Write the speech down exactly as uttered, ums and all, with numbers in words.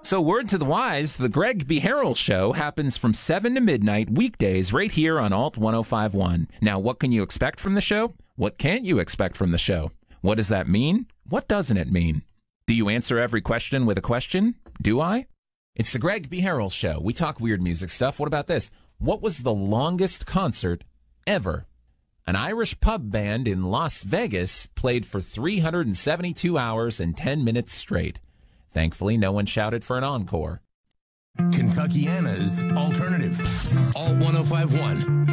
So word to the wise, the Greg B. Harrell Show happens from seven to midnight weekdays right here on Alt ten fifty-one. Now, what can you expect from the show? What can't you expect from the show? What does that mean? What doesn't it mean? Do you answer every question with a question? Do I? It's the Greg B. Harrell Show. We talk weird music stuff. What about this? What was the longest concert ever? An Irish pub band in Las Vegas played for three hundred seventy-two hours and ten minutes straight. Thankfully, no one shouted for an encore. Kentuckiana's Alternative. Alt ten fifty-one.